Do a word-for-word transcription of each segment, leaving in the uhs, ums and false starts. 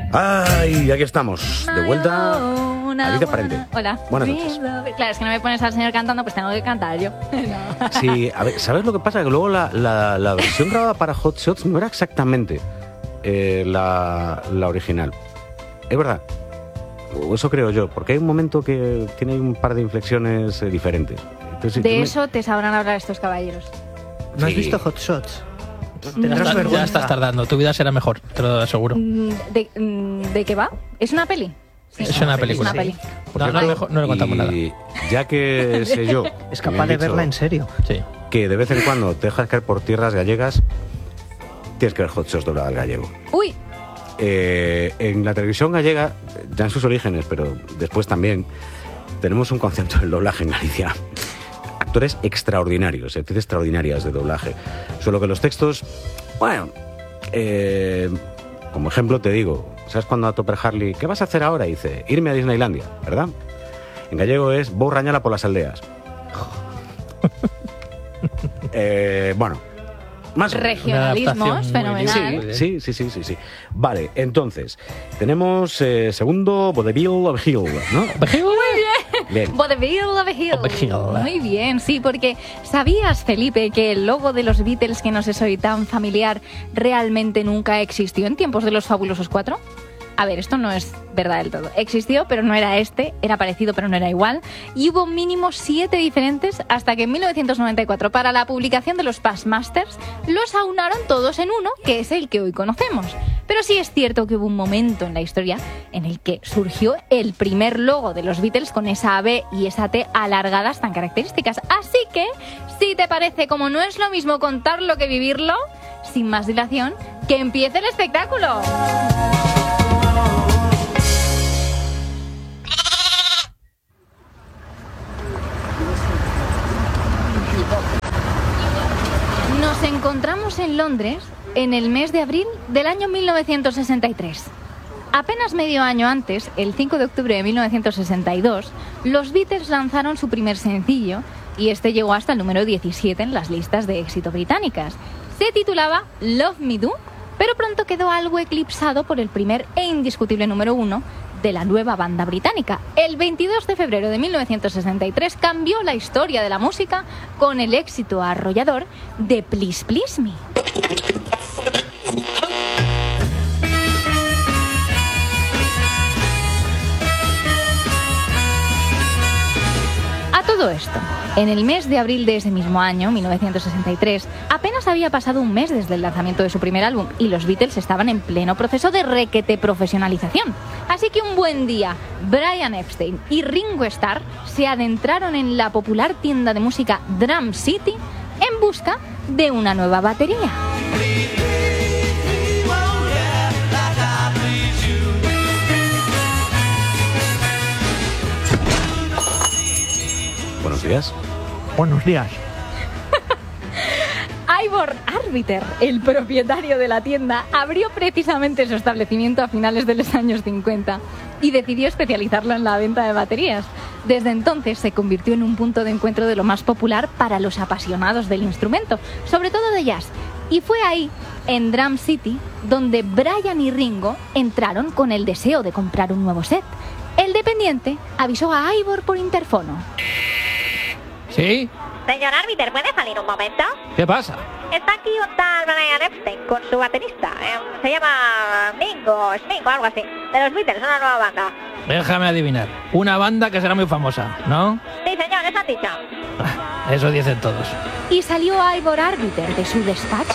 Ay, aquí estamos, de vuelta. Alicia Parente. Hola. Buenas noches. Claro, es que no me pones al señor cantando, pues tengo que cantar yo. No. Sí, a ver, ¿sabes lo que pasa? Que luego la, la, la versión grabada para Hot Shots no era exactamente eh, la, la original. Es verdad. O eso creo yo, porque hay un momento que tiene un par de inflexiones eh, diferentes. Entonces, de me... eso te sabrán hablar estos caballeros. ¿No has Sí. visto Hot Shots? Ya, está- ya estás tardando, tu vida será mejor, te lo aseguro. ¿De, ¿De qué va? ¿Es una peli? Sí, Es una película. Es una peli. Por No, no, cierto, mejor no le contamos nada. y ya que sé yo, Es que me capaz han de dicho verla en serio. Sí. que de vez en cuando te dejas caer por tierras gallegas, tienes que ver Hot Shots doblada al gallego. Uy, Eh, en la televisión gallega, ya en sus orígenes, pero después también, tenemos un concepto del doblaje en Galicia. Actores extraordinarios, actrices extraordinarias de doblaje. Solo que los textos, bueno, eh, como ejemplo te digo, ¿sabes cuando a Topper Harley, ¿qué vas a hacer ahora? Y dice, irme a Disneylandia, ¿verdad? En gallego es, vou rañala por las aldeas. eh, bueno, más o menos. regionalismos, Una adaptación muy fenomenal. Sí, sí, sí, sí, sí. Vale, entonces, tenemos eh, segundo Vodevil of Hill, ¿no? Bien. Vodevil of Hill. Vodevil. Muy bien, sí, porque ¿sabías, Felipe, que el logo de los Beatles que nos es hoy tan familiar realmente nunca existió en tiempos de los Fabulosos Cuatro? A ver, esto no es verdad del todo. Existió, pero no era este, era parecido, pero no era igual. Y hubo mínimo siete diferentes hasta que en mil novecientos noventa y cuatro, para la publicación de los Past Masters, los aunaron todos en uno, que es el que hoy conocemos. Pero sí es cierto que hubo un momento en la historia en el que surgió el primer logo de los Beatles con esa B y esa T alargadas tan características. Así que, si te parece, como no es lo mismo contarlo que vivirlo, sin más dilación, que empiece el espectáculo. Nos encontramos en Londres en el mes de abril del año mil novecientos sesenta y tres. Apenas medio año antes, el cinco de octubre de mil novecientos sesenta y dos, los Beatles lanzaron su primer sencillo y este llegó hasta el número diecisiete en las listas de éxito británicas. Se titulaba Love Me Do, pero pronto quedó algo eclipsado por el primer e indiscutible número uno de la nueva banda británica. El veintidós de febrero de mil novecientos sesenta y tres cambió la historia de la música con el éxito arrollador de Please Please Me. A todo esto, en el mes de abril de ese mismo año, mil novecientos sesenta y tres, apenas había pasado un mes desde el lanzamiento de su primer álbum y los Beatles estaban en pleno proceso de requete profesionalización. Así que un buen día, Brian Epstein y Ringo Starr se adentraron en la popular tienda de música Drum City en busca de una nueva batería. Buenos días. Buenos días. Ivor Arbiter, el propietario de la tienda, abrió precisamente su establecimiento a finales de los años cincuenta y decidió especializarlo en la venta de baterías. Desde entonces se convirtió en un punto de encuentro de lo más popular para los apasionados del instrumento, sobre todo de jazz. Y fue ahí, en Drum City, donde Brian y Ringo entraron con el deseo de comprar un nuevo set. El dependiente avisó a Ivor por interfono. ¿Sí? Señor árbitro, ¿puede salir un momento? ¿Qué pasa? Está aquí un tal Brian Epstein con su baterista. Eh, se llama Mingo, Smingo, algo así. De los Beatles, una nueva banda. Déjame adivinar. Una banda que será muy famosa, ¿no? Sí, señor, eso han dicho. Eso dicen todos. Y salió Ivor Arbiter de su despacho.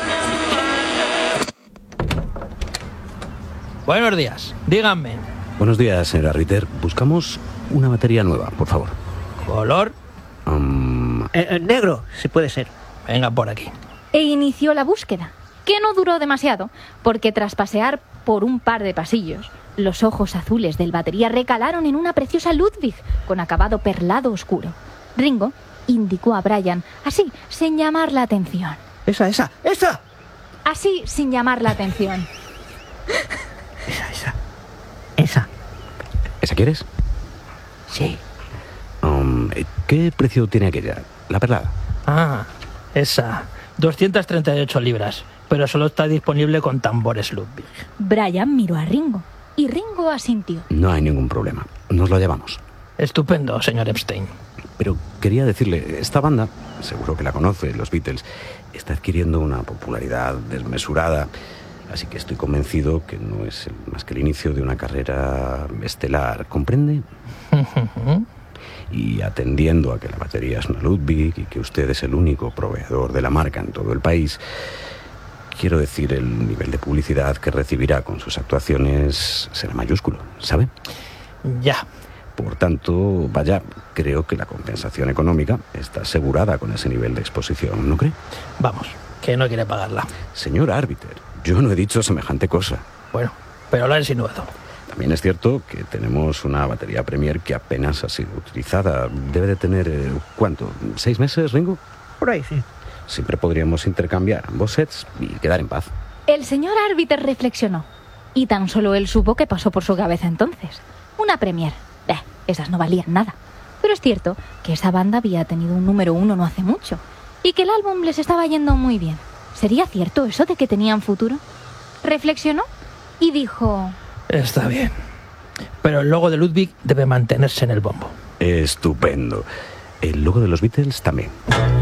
Buenos días. Díganme. Buenos días, señora Ritter. Buscamos una batería nueva, por favor. ¿Color? Um, Eh, eh, negro, si puede ser. Venga por aquí. E inició la búsqueda, que no duró demasiado, porque tras pasear por un par de pasillos, los ojos azules del batería recalaron en una preciosa Ludwig con acabado perlado oscuro. Ringo indicó a Brian, así, sin llamar la atención. Esa, esa, esa. Así, sin llamar la atención. Esa, esa. Esa. ¿Esa quieres? Sí. Um, ¿Qué precio tiene aquella? La perlada. Ah, esa. doscientas treinta y ocho libras. pero solo está disponible con tambores Ludwig. Brian miró a Ringo y Ringo asintió. No hay ningún problema. Nos lo llevamos. Estupendo, señor Epstein. Pero quería decirle, esta banda, seguro que la conoce, los Beatles, está adquiriendo una popularidad desmesurada. Así que estoy convencido que no es el- más que el inicio de una carrera estelar. ¿Comprende? Y atendiendo a que la batería es una Ludwig y que usted es el único proveedor de la marca en todo el país, quiero decir, el nivel de publicidad que recibirá con sus actuaciones será mayúsculo, ¿sabe? Ya. Por tanto, vaya, creo que la compensación económica está asegurada con ese nivel de exposición, ¿no cree? Vamos, que no quiere pagarla. Señor Arbiter, yo no he dicho semejante cosa. Bueno, pero lo ha insinuado. También es cierto que tenemos una batería Premier que apenas ha sido utilizada. Debe de tener, eh, ¿cuánto? ¿Seis meses, Ringo? Por ahí, sí. Siempre podríamos intercambiar ambos sets y quedar en paz. El señor Arbiter reflexionó. Y tan solo él supo qué pasó por su cabeza entonces. Una Premier. Eh, esas no valían nada. Pero es cierto que esa banda había tenido un número uno no hace mucho. Y que el álbum les estaba yendo muy bien. ¿Sería cierto eso de que tenían futuro? Reflexionó y dijo... Está bien. Pero el logo de Ludwig debe mantenerse en el bombo. Estupendo. El logo de los Beatles también.